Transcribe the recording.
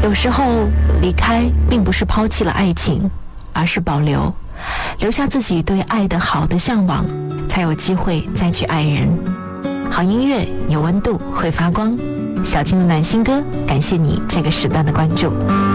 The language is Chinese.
有时候离开并不是抛弃了爱情，而是留下自己对爱的好的向往，才有机会再去爱人。好音乐有温度，会发光。小金的暖心歌，感谢你这个时段的关注。